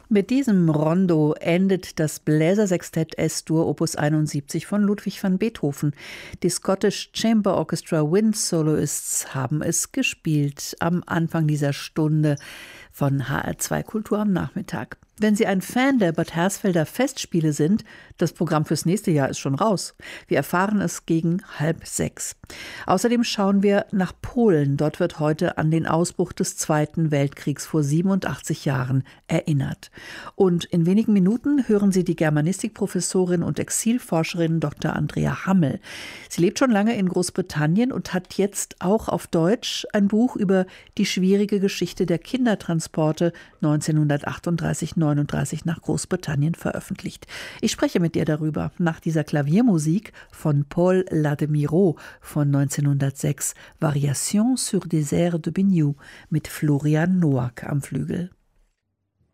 Mit diesem Rondo endet das Bläsersextett S-Dur Opus 71 von Ludwig van Beethoven. Die Scottish Chamber Orchestra Wind Soloists haben es gespielt am Anfang dieser Stunde von HR2 Kultur am Nachmittag. Wenn Sie ein Fan der Bad Hersfelder Festspiele sind, das Programm fürs nächste Jahr ist schon raus. Wir erfahren es gegen 5:30. Außerdem schauen wir nach Polen. Dort wird heute an den Ausbruch des Zweiten Weltkriegs vor 87 Jahren erinnert. Und in wenigen Minuten hören Sie die Germanistikprofessorin und Exilforscherin Dr. Andrea Hammel. Sie lebt schon lange in Großbritannien und hat jetzt auch auf Deutsch ein Buch über die schwierige Geschichte der Kindertransporte 1938-39 nach Großbritannien veröffentlicht. Ich spreche mit ihr darüber nach dieser Klaviermusik von Paul Lademiro von 1906, Variation sur des airs de Biniou mit Florian Noack am Flügel.